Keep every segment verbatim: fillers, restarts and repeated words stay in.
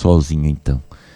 solzinho então.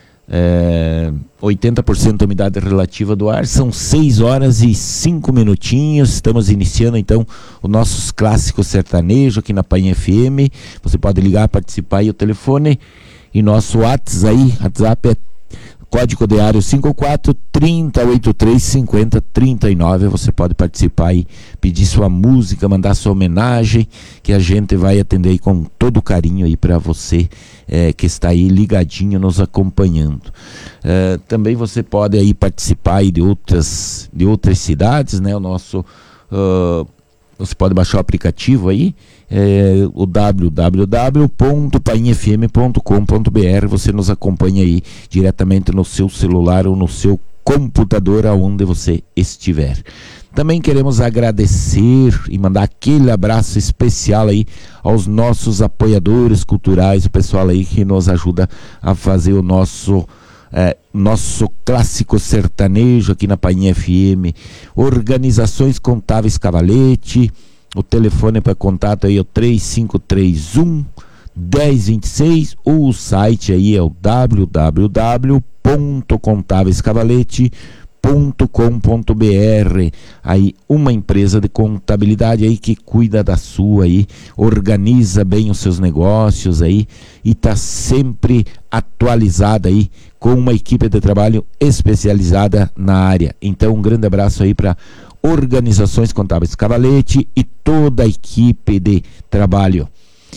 É, oitenta por cento da umidade relativa do ar, são seis horas e cinco minutinhos. Estamos iniciando então os nossos clássicos sertanejos aqui na Painha F M. Você pode ligar, participar aí, o telefone e nosso WhatsApp aí, WhatsApp é código de área cinco quatro, trinta, oitenta e três, cinquenta, trinta e nove. Você pode participar aí, pedir sua música, mandar sua homenagem, que a gente vai atender aí com todo carinho aí para você é, que está aí ligadinho, nos acompanhando. É, também você pode aí participar aí de outras, de outras cidades, né? O nosso, uh, você pode baixar o aplicativo aí, é, o w w w ponto painha f m ponto com ponto b r. Você nos acompanha aí diretamente no seu celular ou no seu computador, aonde você estiver. Também queremos agradecer e mandar aquele abraço especial aí aos nossos apoiadores culturais, o pessoal aí que nos ajuda a fazer o nosso É, nosso clássico sertanejo aqui na Painha F M. Organizações Contábeis Cavalete, o telefone para contato aí é o três cinco três um, um zero dois seis, ou o site aí é o w w w ponto contábeis cavalete ponto com ponto b r. Aí uma empresa de contabilidade aí que cuida da sua aí, organiza bem os seus negócios aí e tá sempre atualizada aí com uma equipe de trabalho especializada na área. Então um grande abraço aí para Organizações Contábeis Cavalete e toda a equipe de trabalho.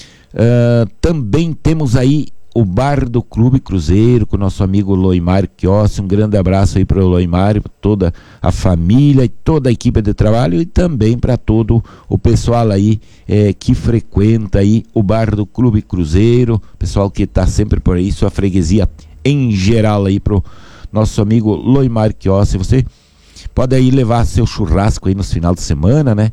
Uh, também temos aí o Bar do Clube Cruzeiro com o nosso amigo Loimar Chiossi. Um grande abraço aí para o Loimar, para toda a família e toda a equipe de trabalho, e também para todo o pessoal aí é, que frequenta aí o Bar do Clube Cruzeiro, pessoal que está sempre por aí, sua freguesia em geral aí pro nosso amigo Loimar Chiossi. Você pode aí levar seu churrasco aí nos final de semana, né?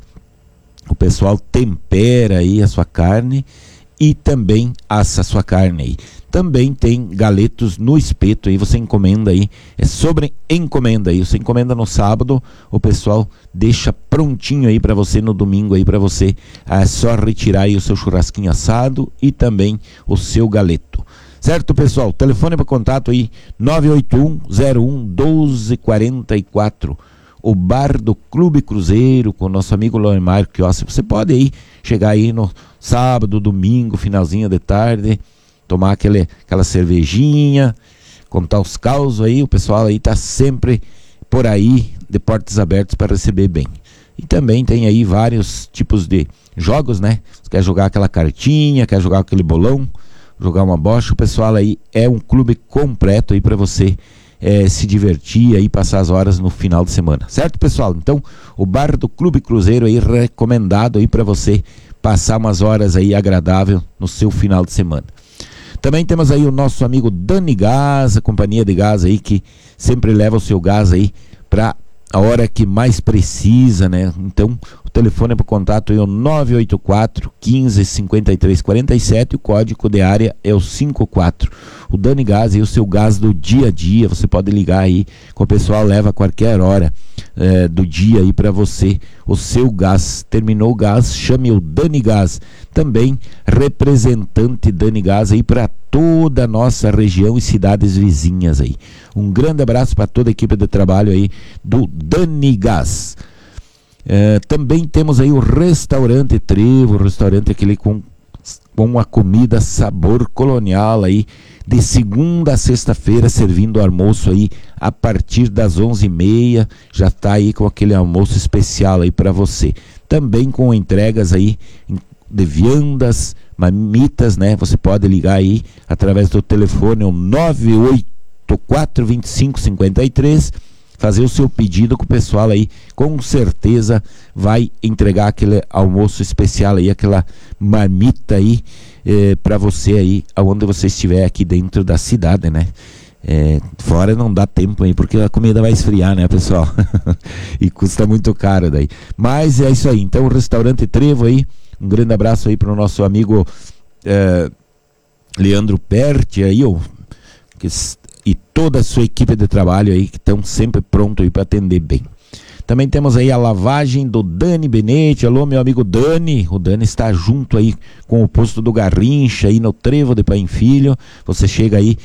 O pessoal tempera aí a sua carne e também assa a sua carne aí. Também tem galetos no espeto aí, você encomenda aí, é sobre encomenda aí, você encomenda no sábado, o pessoal deixa prontinho aí para você no domingo aí, para você é só retirar aí o seu churrasquinho assado e também o seu galeto. Certo, pessoal? Telefone para contato aí nove oito um, zero um, doze, quarenta e quatro. O Bar do Clube Cruzeiro com o nosso amigo Loimar Chiossi. Você pode aí chegar aí no sábado, domingo, finalzinho de tarde, tomar aquele, aquela cervejinha, contar os causos aí. O pessoal aí tá sempre por aí de portas abertas para receber bem. E também tem aí vários tipos de jogos, né? Você quer jogar aquela cartinha, quer jogar aquele bolão, jogar uma bocha, o pessoal aí é um clube completo aí para você É, se divertir aí, passar as horas no final de semana, certo, pessoal? Então, o Bar do Clube Cruzeiro aí recomendado aí para você passar umas horas aí agradável no seu final de semana. Também temos aí o nosso amigo Dani Gás, a companhia de gás aí que sempre leva o seu gás aí para a hora que mais precisa, né? Então, o telefone para contato é o nove oito quatro, quinze, cinquenta e três, quarenta e sete, o código de área é o cinquenta e quatro. O Dani Gás é o seu gás do dia a dia, você pode ligar aí, que o pessoal leva a qualquer hora é, do dia aí para você o seu gás. Terminou o gás, chame o Dani Gás. Também representante Dani Gás aí para toda a nossa região e cidades vizinhas aí. Um grande abraço para toda a equipe de trabalho aí do Dani Gás. É, também temos aí o Restaurante Trevo, o restaurante aquele com, com a comida sabor colonial aí, de segunda a sexta-feira, servindo almoço aí a partir das onze e meia, já está aí com aquele almoço especial aí para você. Também com entregas aí de viandas, marmitas, né? Você pode ligar aí através do telefone o nove oito quatro, vinte e cinco, cinquenta e três, fazer o seu pedido, que o pessoal aí com certeza vai entregar aquele almoço especial aí, aquela marmita aí eh, para você aí, aonde você estiver aqui dentro da cidade, né? É, fora não dá tempo aí, porque a comida vai esfriar, né, pessoal? E custa muito caro daí. Mas é isso aí, então o Restaurante Trevo aí, um grande abraço aí para o nosso amigo eh, Leandro Perti aí, ó, que e toda a sua equipe de trabalho aí que estão sempre prontos aí para atender bem. Também temos aí a lavagem do Dani Benetti. Alô, meu amigo Dani. O Dani está junto aí com o posto do Garrincha aí no Trevo de Pai Filho. Você chega aí